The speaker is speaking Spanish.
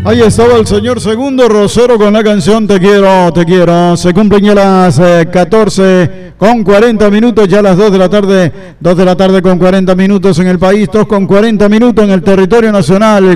Ahí estaba el señor Segundo Rosero con la canción Te quiero, te quiero. Se cumplen ya las 14 con 40 minutos, ya las 2 de la tarde con 40 minutos en el país, 2 con 40 minutos en el territorio nacional.